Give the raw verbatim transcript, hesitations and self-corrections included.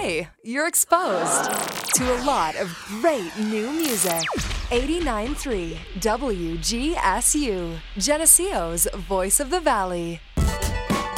Hey, you're exposed to a lot of great new music. eighty-nine point three W G S U, Geneseo's Voice of the Valley.